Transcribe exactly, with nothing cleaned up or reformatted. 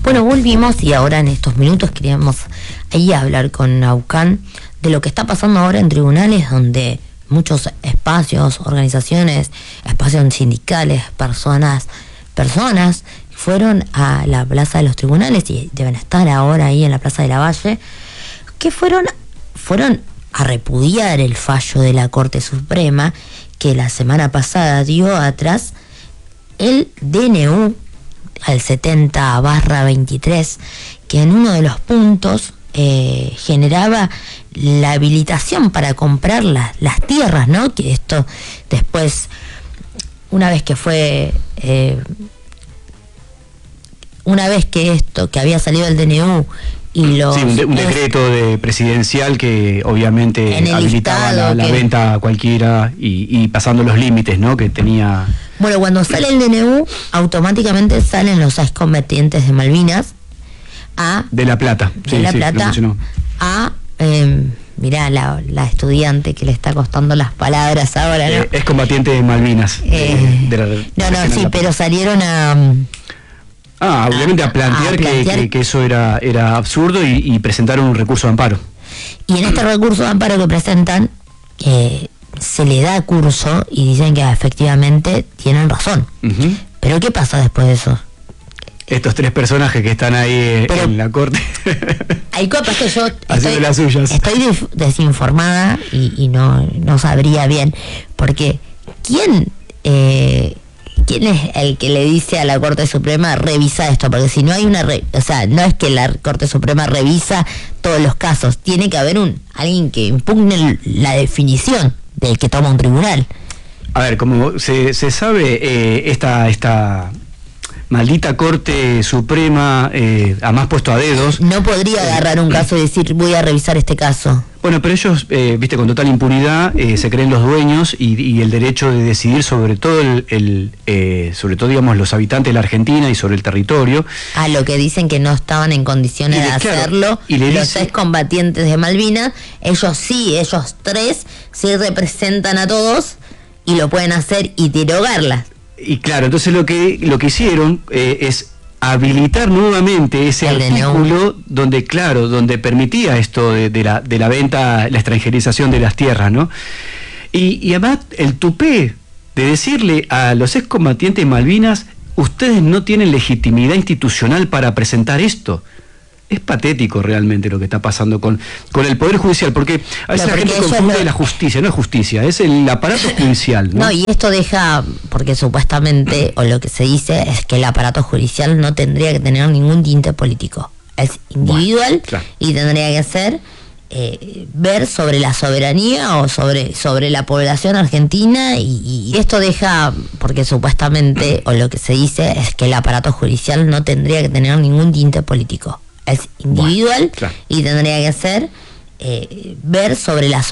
Bueno, volvimos y ahora en estos minutos queríamos ahí hablar con Naucan de lo que está pasando ahora en tribunales, donde muchos espacios, organizaciones, espacios sindicales, personas, personas fueron a la Plaza de los Tribunales y deben estar ahora ahí en la Plaza de la Valle, que fueron, fueron a repudiar el fallo de la Corte Suprema que la semana pasada dio atrás el D N U al setenta barra veintitrés, que en uno de los puntos eh, generaba la habilitación para comprar la, las tierras, ¿no? Que esto después, una vez que fue, eh, una vez que esto, que había salido el D N U y los... Sí, un, de, un decreto de presidencial que obviamente habilitaba la, la que, venta a cualquiera y, y pasando los límites, ¿no? Que tenía... Bueno, cuando sale el D N U, automáticamente salen los excombatientes de Malvinas a... De La Plata. De sí, La sí, Plata a... Eh, mirá, la, la estudiante que le está costando las palabras ahora, ¿no? Eh, es combatiente de Malvinas. Eh, de, de la, no, no, sí, pero salieron a... Ah, obviamente a, a plantear, a plantear que, que, que eso era, era absurdo y, y presentaron un recurso de amparo. Y en este recurso de amparo que presentan, eh, se le da curso y dicen que efectivamente tienen razón. Uh-huh. Pero ¿qué pasa después de eso? Estos tres personajes que están ahí Pero, en la corte. Hay copas que yo estoy, las suyas. estoy desinformada y, y no, no sabría bien. Porque ¿quién, eh, quién es el que le dice a la Corte Suprema revisa esto? Porque si no hay una... Re, o sea, no es que la Corte Suprema revisa todos los casos. Tiene que haber un alguien que impugne la definición del que toma un tribunal. A ver, como se, se sabe, eh, esta... esta maldita Corte Suprema, eh, además puesto a dedos... No podría agarrar un caso y decir, voy a revisar este caso. Bueno, pero ellos, eh, viste, con total impunidad, eh, se creen los dueños y, y el derecho de decidir sobre todo, el, el eh, sobre todo, digamos, los habitantes de la Argentina y sobre el territorio. A lo que dicen que no estaban en condiciones de, de claro, hacerlo, y le los dice, excombatientes de Malvinas, ellos sí, ellos tres, sí representan a todos y lo pueden hacer y derogarlas. Y claro, entonces lo que lo que hicieron eh, es habilitar nuevamente ese el artículo donde, claro, donde permitía esto de, de, la, de la venta, la extranjerización de las tierras, ¿no? Y, y además el tupé de decirle a los excombatientes de Malvinas, ustedes no tienen legitimidad institucional para presentar esto. Es patético realmente lo que está pasando con, con el Poder Judicial, porque a veces no, la gente confunde no... la justicia, no es justicia, es el aparato judicial, ¿no? No, y esto deja, porque supuestamente, o lo que se dice, es que el aparato judicial no tendría que tener ningún tinte político. Es individual, bueno, claro. Y tendría que ser eh, ver sobre la soberanía o sobre, sobre la población argentina, y, y esto deja, porque supuestamente, o lo que se dice, es que el aparato judicial no tendría que tener ningún tinte político. Es individual, bueno, claro. Y tendría que ser eh, ver sobre la